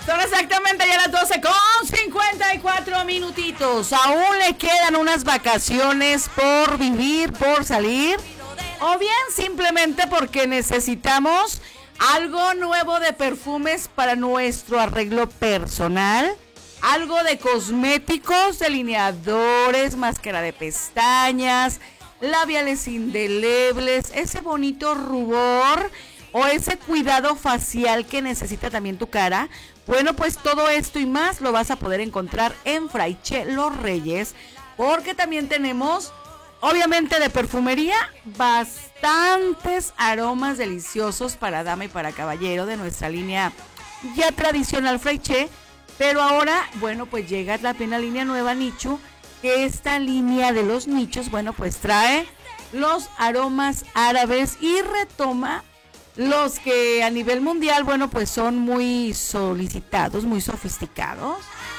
Son exactamente ya las 12:54. Aún le quedan unas vacaciones por vivir, por salir. O bien simplemente porque necesitamos algo nuevo de perfumes para nuestro arreglo personal. Algo de cosméticos, delineadores, máscara de pestañas, labiales indelebles, ese bonito rubor o ese cuidado facial que necesita también tu cara. Bueno, pues todo esto y más lo vas a poder encontrar en Fraiche Los Reyes, porque también tenemos, obviamente de perfumería, bastantes aromas deliciosos para dama y para caballero de nuestra línea ya tradicional Fraiche. Pero ahora, bueno, pues llega la plena línea nueva Nicho, que esta línea de los nichos, bueno, pues trae los aromas árabes y retoma los que a nivel mundial, bueno, pues son muy solicitados, muy sofisticados.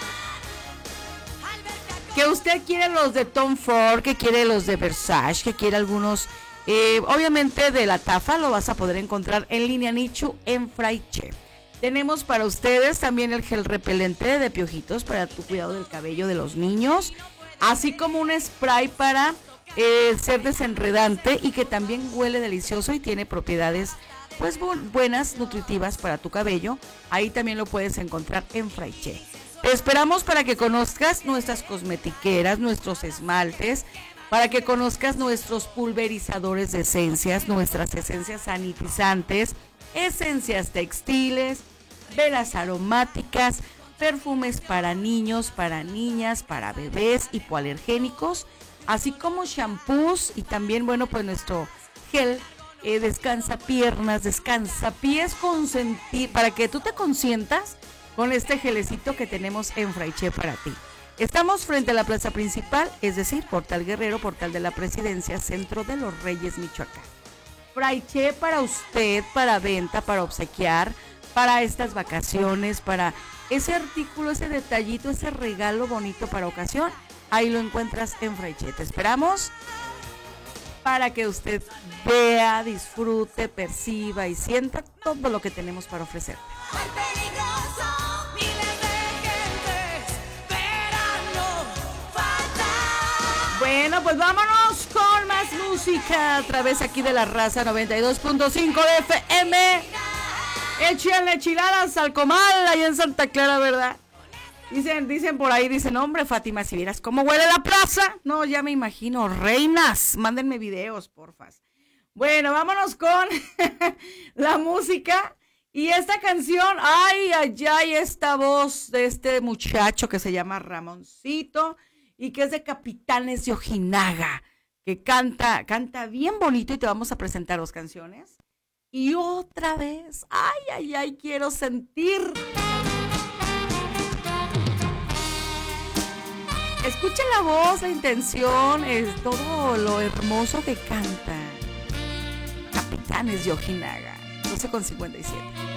Que usted quiere los de Tom Ford, que quiere los de Versace, que quiere algunos, obviamente de la Tafa, lo vas a poder encontrar en línea Nicho en Fraiche. Tenemos para ustedes también el gel repelente de piojitos para tu cuidado del cabello de los niños, así como un spray para ser desenredante y que también huele delicioso y tiene propiedades pues buenas, nutritivas para tu cabello. Ahí también lo puedes encontrar en Fraiche. Te esperamos para que conozcas nuestras cosmetiqueras, nuestros esmaltes, para que conozcas nuestros pulverizadores de esencias, nuestras esencias sanitizantes, esencias textiles, velas aromáticas, perfumes para niños, para niñas, para bebés, hipoalergénicos, así como shampoos y también, bueno, pues nuestro gel descansa piernas, descansa pies, para que tú te consientas con este gelecito que tenemos en Fraiche para ti. Estamos frente a la plaza principal, es decir, Portal Guerrero, Portal de la Presidencia, Centro de los Reyes, Michoacán. Fraiche para usted, para venta, para obsequiar, para estas vacaciones, para ese artículo, ese detallito, ese regalo bonito para ocasión. Ahí lo encuentras en Fraiche. Te esperamos para que usted vea, disfrute, perciba y sienta todo lo que tenemos para ofrecer. Bueno, pues vámonos con más música a través aquí de la Raza 92.5 de FM. Échenle chiladas al comal allá en Santa Clara, ¿verdad? Dicen por ahí, hombre, Fátima, si vieras cómo huele la plaza. No, ya me imagino, reinas, mándenme videos, porfas. Bueno, vámonos con la música y esta canción. Ay, esta voz de este muchacho que se llama Ramoncito y que es de Capitanes de Ojinaga, que canta bien bonito, y te vamos a presentar dos canciones. Y otra vez, ay, quiero sentir. Escuchen la voz, la intención, es todo lo hermoso que canta Capitanes de Ojinaga. 12:57.